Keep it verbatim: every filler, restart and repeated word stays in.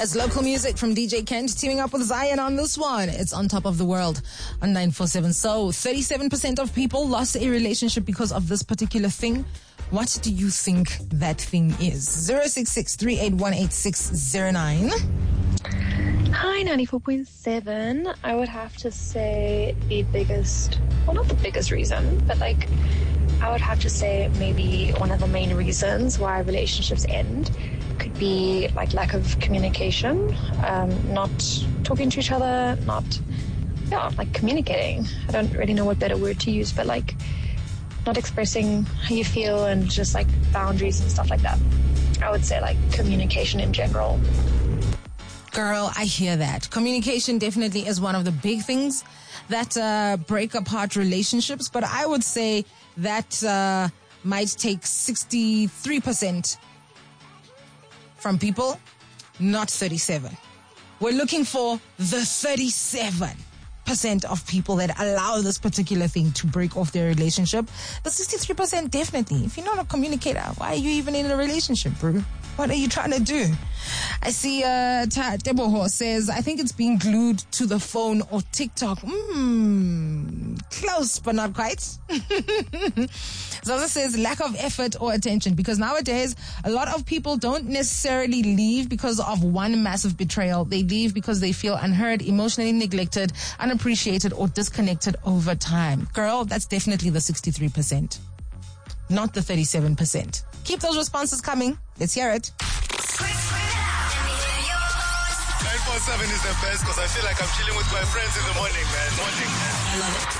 It's local music from D J Kent teaming up with Zion on this one. It's On Top of the World on nine four seven. So thirty-seven percent of people lost a relationship because of this particular thing. What do you think that thing is? zero six six, three eight one, eight six zero nine. Hi, ninety-four point seven. I would have to say the biggest, well, not the biggest reason, but like, I would have to say maybe one of the main reasons why relationships end could be like lack of communication, um, not talking to each other, not, yeah, like communicating. I don't really know what better word to use, but like not expressing how you feel and just like boundaries and stuff like that. I would say like communication in general. Girl, I hear that. Communication definitely is one of the big things that uh, break apart relationships, but I would say that uh, might take sixty-three percent from people, not thirty-seven. We're looking for the thirty-seven percent of people that allow this particular thing to break off their relationship. The sixty-three percent definitely. If you're not a communicator, why are you even in a relationship, bro? What are you trying to do? I see uh, Teboho says, I think it's being glued to the phone or TikTok. Mmm, close, but not quite. Zaza says lack of effort or attention, because nowadays a lot of people don't necessarily leave because of one massive betrayal. They leave because they feel unheard, emotionally neglected, unappreciated, or disconnected over time. Girl, that's definitely the sixty-three percent, not the thirty-seven percent. Keep those responses coming. Let's hear it. nine four seven is the best because I feel like I'm chilling with my friends in the morning, man. Morning, man. I love it.